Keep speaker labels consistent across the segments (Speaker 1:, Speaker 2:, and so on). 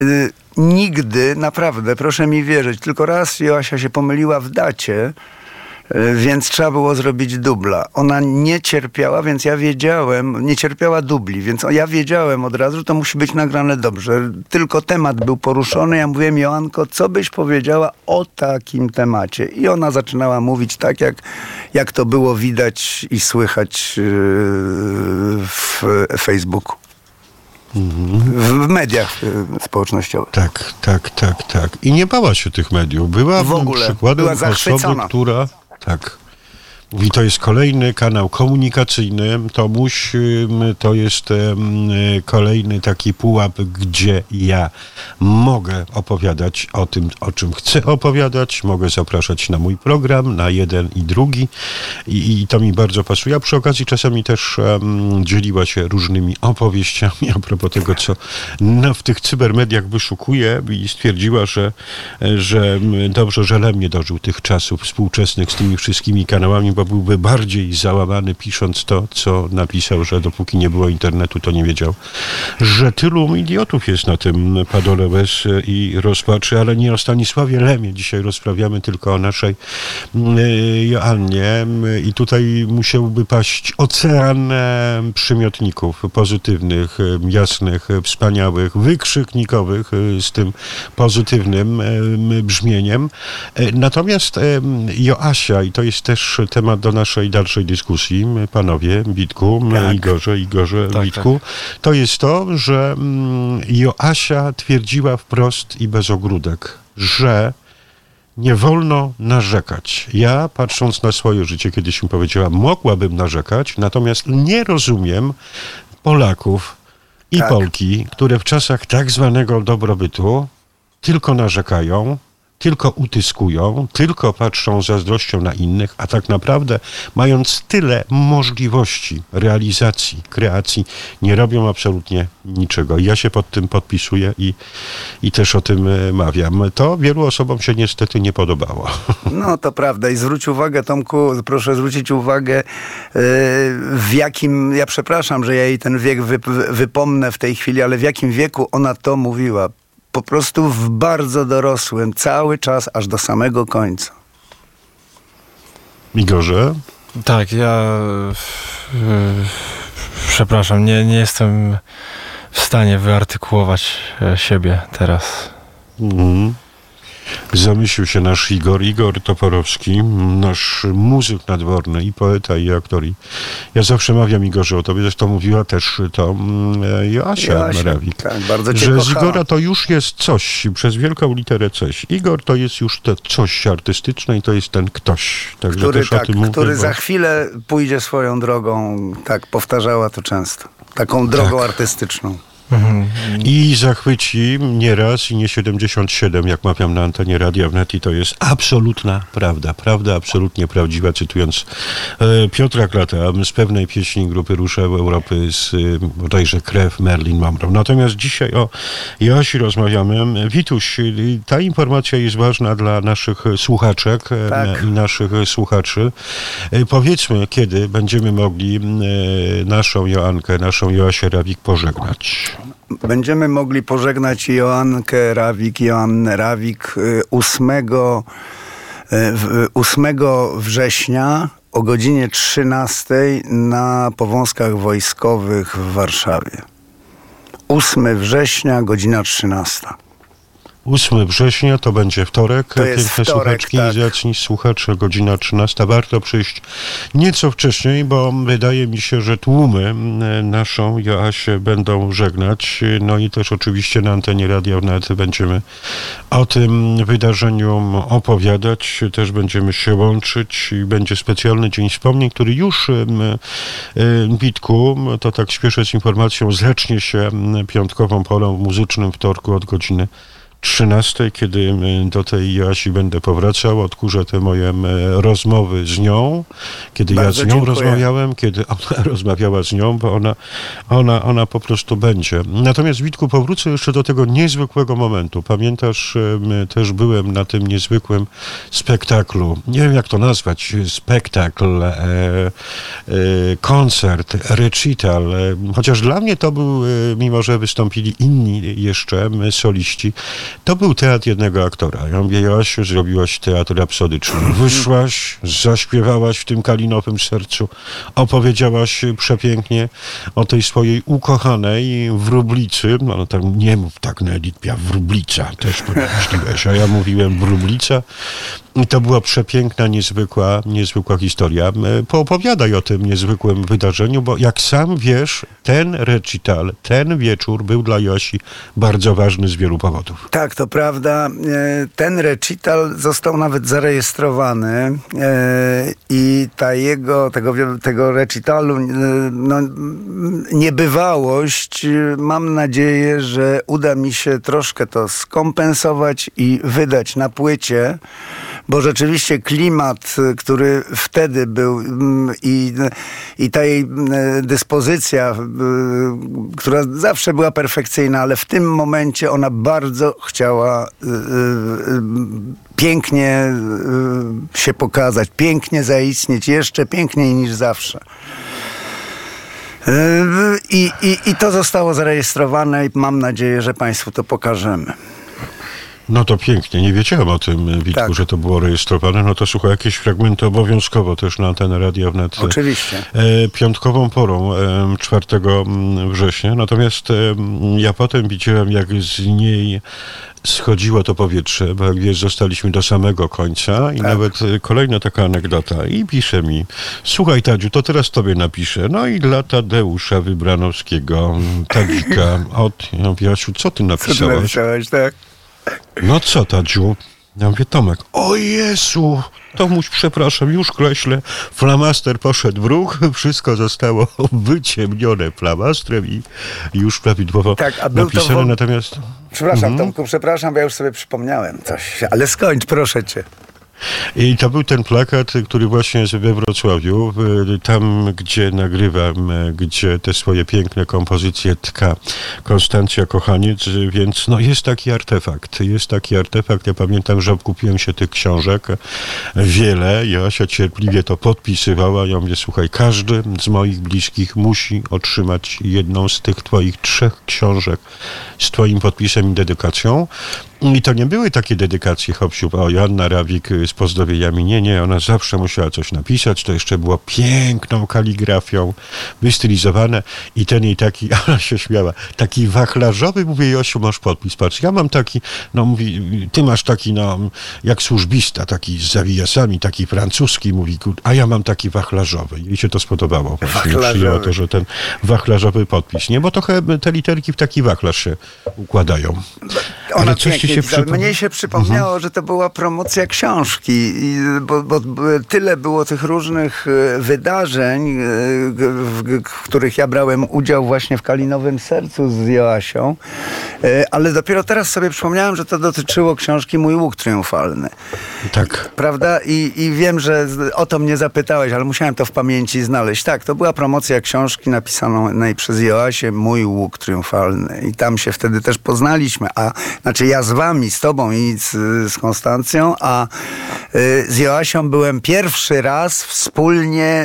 Speaker 1: Nigdy, naprawdę, proszę mi wierzyć, tylko raz Joasia się pomyliła w dacie, więc trzeba było zrobić dubla. Ona nie cierpiała, więc ja wiedziałem, nie cierpiała dubli, więc ja wiedziałem od razu, że to musi być nagrane dobrze. Tylko temat był poruszony, ja mówiłem: Joanko, co byś powiedziała o takim temacie? I ona zaczynała mówić tak, jak to było widać i słychać w Facebooku. W mediach społecznościowych.
Speaker 2: Tak. I nie bała się tych mediów. Była
Speaker 1: w ogóle
Speaker 2: przykładem
Speaker 1: była zachwycona.
Speaker 2: osoby, która... Tak. I to jest kolejny kanał komunikacyjny, Tomuś, to jest kolejny taki pułap, gdzie ja mogę opowiadać o tym, o czym chcę opowiadać, mogę zapraszać na mój program, na jeden i drugi i to mi bardzo pasuje. A przy okazji czasami też dzieliła się różnymi opowieściami a propos tego, co w tych cybermediach wyszukuje i stwierdziła, że dobrze, że Lem nie dożył tych czasów współczesnych z tymi wszystkimi kanałami, bo byłby bardziej załamany, pisząc to, co napisał, że dopóki nie było internetu, to nie wiedział, że tylu idiotów jest na tym padole łez i rozpaczy, ale nie o Stanisławie Lemie dzisiaj rozprawiamy, tylko o naszej Joannie i tutaj musiałby paść ocean przymiotników pozytywnych, jasnych, wspaniałych, wykrzyknikowych z tym pozytywnym brzmieniem. Natomiast Joasia, i to jest też temat do naszej dalszej dyskusji, panowie, Witku,
Speaker 1: tak.
Speaker 2: Igorze, tak, Witku, tak. To jest to, że Joasia twierdziła wprost i bez ogródek, że nie wolno narzekać. Ja, patrząc na swoje życie, kiedyś mi powiedziała, mogłabym narzekać, natomiast nie rozumiem Polaków i tak. Polki, które w czasach tak zwanego dobrobytu tylko narzekają, tylko utyskują, tylko patrzą z zazdrością na innych, a tak naprawdę mając tyle możliwości realizacji, kreacji, nie robią absolutnie niczego. Ja się pod tym podpisuję i też o tym mawiam. To wielu osobom się niestety nie podobało.
Speaker 1: No to prawda i zwróć uwagę, Tomku, proszę zwrócić uwagę, w jakim, ja przepraszam, że ja jej ten wiek wypomnę w tej chwili, ale w jakim wieku ona to mówiła. Po prostu w bardzo dorosłym, cały czas, aż do samego końca.
Speaker 2: Igorze?
Speaker 3: Tak, ja przepraszam, nie jestem w stanie wyartykułować siebie teraz.
Speaker 2: Zamyślił się nasz Igor Toporowski, nasz muzyk nadworny i poeta, i aktor. Ja zawsze mawiam Igorze o tobie, zresztą mówiła też to Joasia Rawik,
Speaker 1: tak, bardzo cię
Speaker 2: że
Speaker 1: kochała.
Speaker 2: z Igora to już jest coś, przez wielką literę coś. Igor to jest już to coś artystyczne i to jest ten ktoś. Także
Speaker 1: który
Speaker 2: też o tym mówię,
Speaker 1: który za chwilę pójdzie swoją drogą, tak, powtarzała to często. Taką drogą artystyczną.
Speaker 2: I zachwyci nie raz i nie 77, jak mawiam na antenie Radia Wnet, i to jest absolutna prawda absolutnie prawdziwa, cytując Piotra Klata z pewnej pieśni grupy Ruszeł Europy z bodajże Krew Marilyn Monroe. Natomiast dzisiaj o Joasi rozmawiamy. Wituś, ta informacja jest ważna dla naszych słuchaczek i naszych słuchaczy. Powiedzmy, kiedy będziemy mogli naszą Joankę, naszą Joasię Rawik pożegnać.
Speaker 1: Będziemy mogli pożegnać Joannę Rawik 8 września o godzinie 13 na Powązkach Wojskowych w Warszawie. 8 września, godzina 13.
Speaker 2: 8 września to będzie wtorek.
Speaker 1: To jest
Speaker 2: piękne
Speaker 1: wtorek,
Speaker 2: słuchaczki, zacni słuchacze, godzina 13. Warto przyjść nieco wcześniej, bo wydaje mi się, że tłumy naszą Joasię będą żegnać. No i też oczywiście na antenie Radia Wnet będziemy o tym wydarzeniu opowiadać. Też będziemy się łączyć i będzie specjalny Dzień Wspomnień, który już Witku, to tak śpieszę z informacją, zacznie się piątkową porą w muzycznym wtorku od godziny 13, kiedy do tej Joasi będę powracał, odkurzę te moje rozmowy z nią, kiedy
Speaker 1: Bardzo
Speaker 2: ja z nią
Speaker 1: dziękuję.
Speaker 2: rozmawiałem, kiedy ona rozmawiała z nią, bo ona po prostu będzie. Natomiast, Witku, powrócę jeszcze do tego niezwykłego momentu. Pamiętasz, też byłem na tym niezwykłym spektaklu. Nie wiem, jak to nazwać. Spektakl, koncert, recital. Chociaż dla mnie to był, mimo że wystąpili inni jeszcze soliści, to był teatr jednego aktora. Ja mówię, Joasiu, zrobiłaś teatr rapsodyczny. Wyszłaś, zaśpiewałaś w tym kalinowym sercu, opowiedziałaś przepięknie o tej swojej ukochanej wróblicy. No tam nie mów tak na Edith Piaf, wróblica, też pomyśliłeś, a ja mówiłem wróblica. I to była przepiękna, niezwykła historia. Poopowiadaj o tym niezwykłym wydarzeniu, bo jak sam wiesz, ten recital, ten wieczór był dla Joasi bardzo ważny z wielu powodów.
Speaker 1: Tak, to prawda. Ten recital został nawet zarejestrowany i tego recitalu niebywałość, mam nadzieję, że uda mi się troszkę to skompensować i wydać na płycie, bo rzeczywiście klimat, który wtedy był i ta jej dyspozycja, która zawsze była perfekcyjna, ale w tym momencie ona bardzo chciała pięknie się pokazać, pięknie zaistnieć, jeszcze piękniej niż zawsze. I to zostało zarejestrowane i mam nadzieję, że Państwu to pokażemy.
Speaker 2: No to pięknie. Nie wiedziałem o tym, Witku,
Speaker 1: Tak.
Speaker 2: że to było rejestrowane. No to słuchaj, jakieś fragmenty obowiązkowo też na antenę Radia Wnet.
Speaker 1: Oczywiście.
Speaker 2: Piątkową porą, 4 września. Natomiast ja potem widziałem, jak z niej schodziło to powietrze, bo jak wiesz, zostaliśmy do samego końca i
Speaker 1: Tak.
Speaker 2: nawet kolejna taka anegdota. I pisze mi, słuchaj Tadziu, to teraz tobie napiszę. No i dla Tadeusza Wybranowskiego, Tadzika, ja mówię, Jasiu, co ty
Speaker 1: Co ty
Speaker 2: napisałaś?
Speaker 1: napisałeś, tak?
Speaker 2: No co, Tadziu? Ja mówię, Tomek, o Jezu, Tomuś, przepraszam, już kreślę, flamaster poszedł w ruch, wszystko zostało wyciemnione flamastrem i już prawidłowo
Speaker 1: Tak, a był to
Speaker 2: napisane, natomiast...
Speaker 1: Przepraszam, Tomku, przepraszam, bo ja już sobie przypomniałem coś, ale skończ, proszę cię.
Speaker 2: I to był ten plakat, który właśnie jest we Wrocławiu, tam gdzie nagrywam, gdzie te swoje piękne kompozycje tka Konstancja Kochaniec, więc no jest taki artefakt. Ja pamiętam, że kupiłem się tych książek wiele, Joasia cierpliwie to podpisywała, ja mówię, słuchaj, każdy z moich bliskich musi otrzymać jedną z tych twoich 3 książek z twoim podpisem i dedykacją. I to nie były takie dedykacje, hopsiu, o Joanna Rawik z pozdrowieniami. Nie, ona zawsze musiała coś napisać, to jeszcze było piękną kaligrafią, wystylizowane i ten jej taki, ona się śmiała, taki wachlarzowy, mówię, Josiu, masz podpis, patrz, ja mam taki, no mówi, ty masz taki, no, jak służbista, taki z zawijasami, taki francuski, mówi, a ja mam taki wachlarzowy. Jej się to spodobało. Właśnie przyjęła to, że ten wachlarzowy podpis, nie, bo trochę te literki w taki wachlarz się układają.
Speaker 1: Ona mnie się przypomniało, że to była promocja książki, bo tyle było tych różnych wydarzeń, w których ja brałem udział właśnie w Kalinowym Sercu z Joasią, ale dopiero teraz sobie przypomniałem, że to dotyczyło książki Mój łuk triumfalny.
Speaker 2: Tak.
Speaker 1: Prawda? I wiem, że o to mnie zapytałeś, ale musiałem to w pamięci znaleźć. Tak, to była promocja książki napisanej przez Joasię Mój łuk triumfalny. I tam się wtedy też poznaliśmy. Znaczy ja z wami, z tobą i z Konstancją, a z Joasią byłem pierwszy raz wspólnie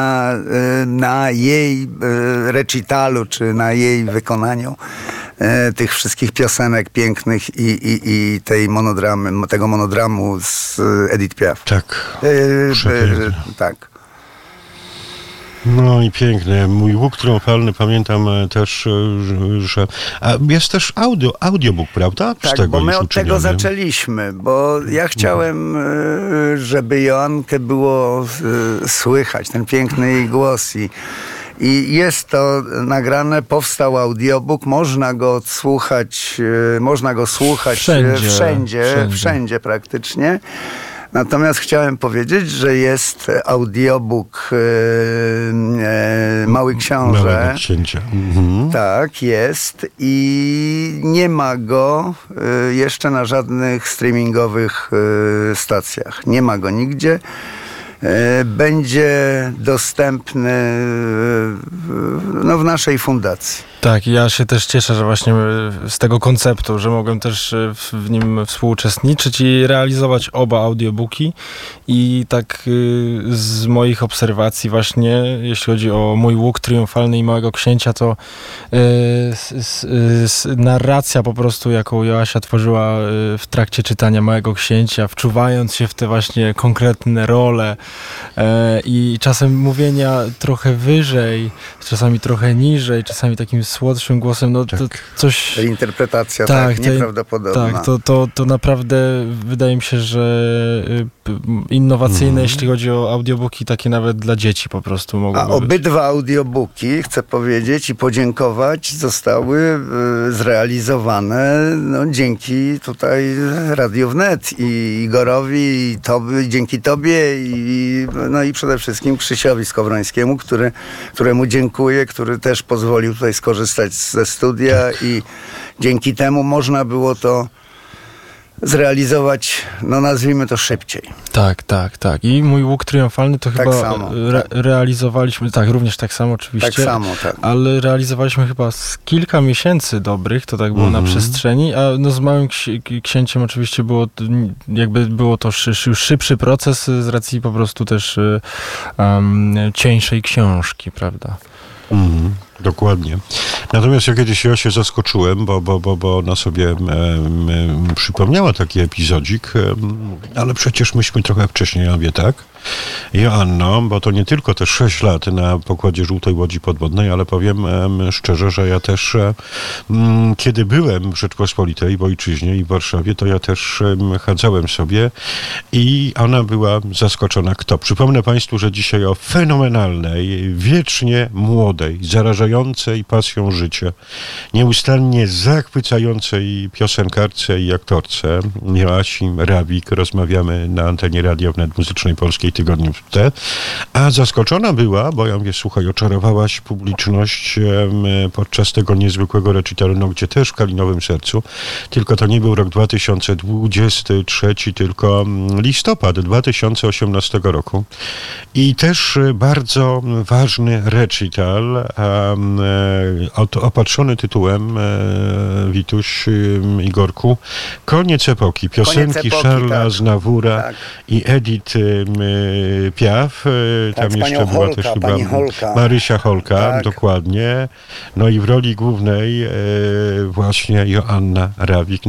Speaker 1: na jej recitalu, czy na jej wykonaniu tych wszystkich piosenek pięknych i tego monodramu z Edith Piaf.
Speaker 2: Tak.
Speaker 1: Tak.
Speaker 2: No i piękne. Mój łuk triumfalny, pamiętam też, że... A jest też audiobook, prawda?
Speaker 1: Tak, bo my od tego zaczęliśmy, bo ja chciałem, żeby Joannkę było słychać, ten piękny jej głos i jest to nagrane, powstał audiobook, można go odsłuchać, można go słuchać wszędzie praktycznie. Natomiast chciałem powiedzieć, że jest audiobook Mały Książę.
Speaker 2: Małego Księcia. Mhm.
Speaker 1: Tak, jest i nie ma go jeszcze na żadnych streamingowych stacjach. Nie ma go nigdzie. Będzie dostępny w naszej fundacji.
Speaker 3: Tak, ja się też cieszę, że właśnie z tego konceptu, że mogłem też w nim współuczestniczyć i realizować oba audiobooki. I tak z moich obserwacji właśnie, jeśli chodzi o mój łuk triumfalny i Małego Księcia, to narracja po prostu, jaką Joasia tworzyła w trakcie czytania Małego Księcia, wczuwając się w te właśnie konkretne role i czasem mówienia trochę wyżej, czasami trochę niżej, czasami takim słodszym głosem, no
Speaker 2: tak.
Speaker 3: to coś...
Speaker 1: Interpretacja nieprawdopodobna.
Speaker 3: Tak, to naprawdę wydaje mi się, że innowacyjne, jeśli chodzi o audiobooki, takie nawet dla dzieci po prostu mogą być.
Speaker 1: Obydwa audiobooki, chcę powiedzieć i podziękować, zostały zrealizowane dzięki tutaj Radiu Wnet i Igorowi, i dzięki tobie i przede wszystkim Krzysiowi Skowrońskiemu, któremu dziękuję, który też pozwolił tutaj skorzystać ze studia i dzięki temu można było to zrealizować, nazwijmy to szybciej.
Speaker 3: Tak. I mój łuk triumfalny to
Speaker 1: tak
Speaker 3: chyba
Speaker 1: samo,
Speaker 3: realizowaliśmy, również tak samo oczywiście.
Speaker 1: Tak samo, tak.
Speaker 3: Ale realizowaliśmy chyba z kilka miesięcy dobrych, to tak było na przestrzeni, a z Małym Księciem oczywiście było to już szybszy proces z racji po prostu też cieńszej książki, prawda?
Speaker 2: Dokładnie. Natomiast ja kiedyś się zaskoczyłem, bo ona sobie przypomniała taki epizodzik, ale przecież myśmy trochę wcześniej, ja mówię, tak? Joanno, bo to nie tylko te 6 lat na pokładzie Żółtej Łodzi Podwodnej, ale powiem szczerze, że ja też, kiedy byłem w Rzeczpospolitej, w ojczyźnie i w Warszawie, to ja też chadzałem sobie i ona była zaskoczona. Kto? Przypomnę Państwu, że dzisiaj o fenomenalnej, wiecznie młodej, zarażającej pasją życia, nieustannie zachwycającej piosenkarce i aktorce Joasi Rawik rozmawiamy na antenie Radia Wnet Muzycznej Polskiej tygodniu wtedy. A zaskoczona była, bo ja mówię, słuchaj, oczarowałaś publiczność podczas tego niezwykłego recitalu, gdzie też w Kalinowym Sercu, tylko to nie był rok 2023, tylko listopad 2018 roku. I też bardzo ważny recital, opatrzony tytułem, Wituś, Igorku, Koniec epoki, piosenki Charlesa Aznavoura i Edith Piaf, tam jeszcze była
Speaker 1: Holka,
Speaker 2: też chyba
Speaker 1: Holka.
Speaker 2: Marysia Holka, dokładnie. No i w roli głównej właśnie Joanna Rawik.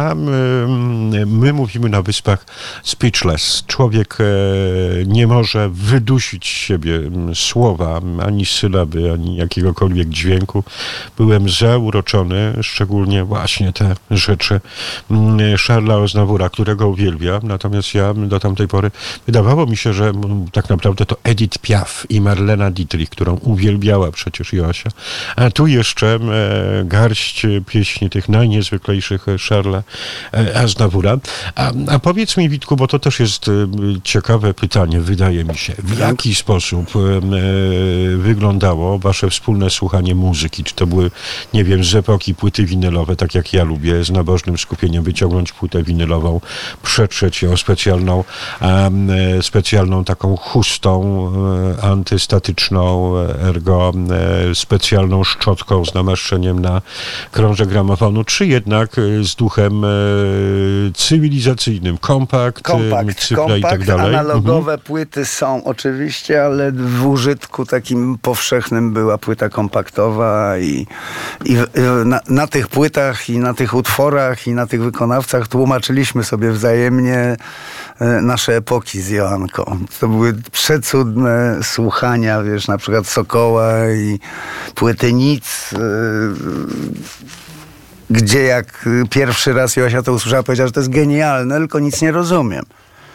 Speaker 2: My mówimy na Wyspach speechless. Człowiek nie może wydusić z siebie słowa, ani sylaby, ani jakiegokolwiek dźwięku. Byłem zauroczony, szczególnie właśnie te rzeczy Charlesa Aznavoura, którego uwielbiam. Natomiast ja do tamtej pory wydawało mi się, że tak naprawdę to Edith Piaf i Marlena Dietrich, którą uwielbiała przecież Joasia. A tu jeszcze garść pieśni tych najniezwyklejszych Charlesa Aznavoura. A powiedz mi, Witku, bo to też jest ciekawe pytanie, wydaje mi się. W jaki sposób wyglądało wasze wspólne słuchanie muzyki? Czy to były, nie wiem, z epoki płyty winylowe, tak jak ja lubię, z nabożnym skupieniem wyciągnąć płytę winylową, przetrzeć ją specjalną taką chustą antystatyczną, ergo specjalną szczotką z namaszczeniem na krążek gramofonu, czy jednak z duchem cywilizacyjnym, kompakt cyfra i tak dalej.
Speaker 1: Analogowe płyty są oczywiście, ale w użytku takim powszechnym była płyta kompaktowa i na tych płytach i na tych utworach i na tych wykonawcach tłumaczyliśmy sobie wzajemnie nasze epoki z Joanką. To były przecudne słuchania, wiesz, na przykład Sokoła i płyty Nic, gdzie jak pierwszy raz Joasia to usłyszała, powiedziała, że to jest genialne, tylko nic nie rozumiem.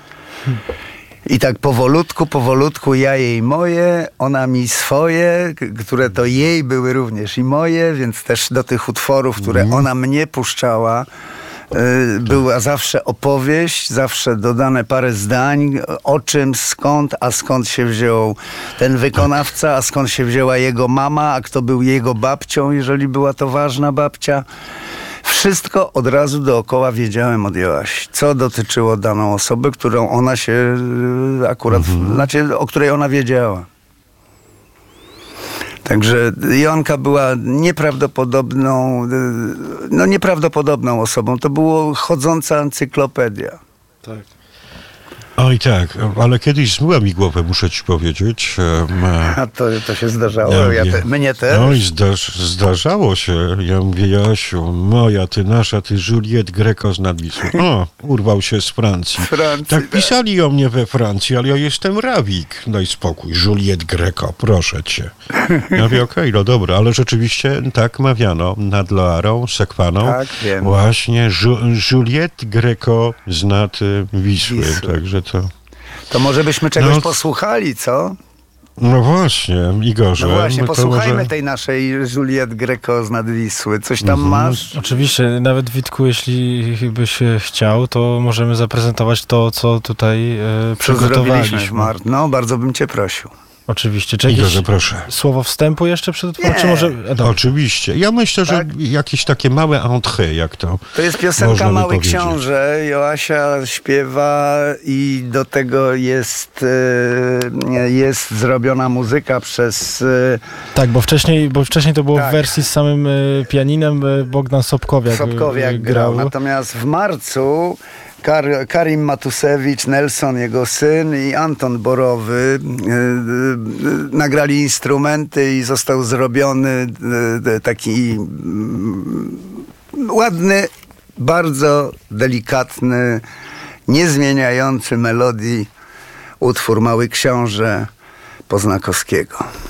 Speaker 1: I tak powolutku, ja jej moje, ona mi swoje, które to jej były również i moje, więc też do tych utworów, które ona mnie puszczała, była zawsze opowieść, zawsze dodane parę zdań, o czym, skąd, a skąd się wziął ten wykonawca, a skąd się wzięła jego mama, a kto był jego babcią, jeżeli była to ważna babcia. Wszystko od razu dookoła wiedziałem od Joasi, co dotyczyło daną osobę, którą ona się akurat, znaczy o której ona wiedziała. Także Joanka była nieprawdopodobną osobą. To było chodząca encyklopedia.
Speaker 3: Tak.
Speaker 2: Oj tak, ale kiedyś zmyła mi głowę, muszę ci powiedzieć.
Speaker 1: A to się zdarzało, mnie też.
Speaker 2: No i zdarzało się. Ja mówię, Jasiu, moja, ty nasza, ty Juliette Greco z Nadwisły. O, urwał się z Francji. Tak pisali o mnie we Francji, ale ja jestem Rawik. Daj spokój, Juliette Greco, proszę cię. Ja mówię, okej, no dobra, ale rzeczywiście tak mawiano nad Loarą, Sekwaną.
Speaker 1: Tak, wiem.
Speaker 2: Właśnie Juliette Greco z Nadwisły. Także
Speaker 1: to może byśmy czegoś posłuchali, co?
Speaker 2: No właśnie, Igorze.
Speaker 1: No właśnie, posłuchajmy
Speaker 2: może...
Speaker 1: tej naszej Juliette Greco z Nadwisły. Coś tam masz?
Speaker 3: Oczywiście, nawet Witku, jeśli byś chciał, to możemy zaprezentować to, co tutaj przygotowaliśmy.
Speaker 1: No, bardzo bym cię prosił.
Speaker 3: Oczywiście. Czy
Speaker 2: Igorze, proszę.
Speaker 3: Słowo wstępu jeszcze przed utworem? Czy może...
Speaker 2: Oczywiście. Ja myślę, że jakieś takie małe entrée, jak to
Speaker 1: To jest piosenka Mały Książę. Joasia śpiewa i do tego jest zrobiona muzyka przez...
Speaker 3: Tak, bo wcześniej to było w wersji z samym pianinem. Bogdan Sobkowiak grał.
Speaker 1: Natomiast w marcu Karim Matusewicz, Nelson, jego syn, i Anton Borowy nagrali instrumenty i został zrobiony taki ładny, bardzo delikatny, niezmieniający melodii utwór Mały Książę Poznakowskiego.